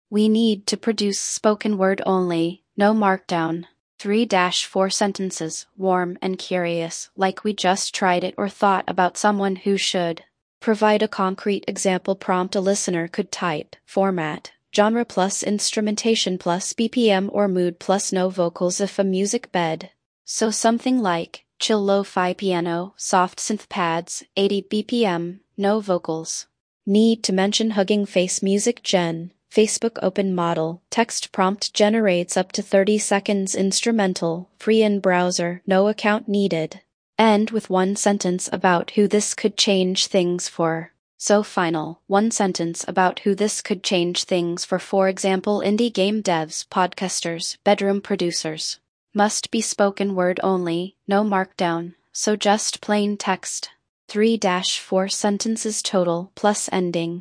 We need to produce spoken word only, no markdown. 3-4 sentences, warm and curious, like we just tried it or thought about someone who should. Provide a concrete example prompt a listener could type. Format: genre plus instrumentation plus BPM or mood plus no vocals if a music bed. So something like, chill lo-fi piano, soft synth pads, 80 BPM, no vocals. Need to mention Hugging Face Music Gen. Facebook Open Model. Text prompt generates up to 30 seconds instrumental, free in browser, no account needed. End with one sentence about who this could change things for. So final, one sentence about who this could change things for example indie game devs, podcasters, bedroom producers. Must be spoken word only, no markdown, so just plain text. 3-4 sentences total plus ending.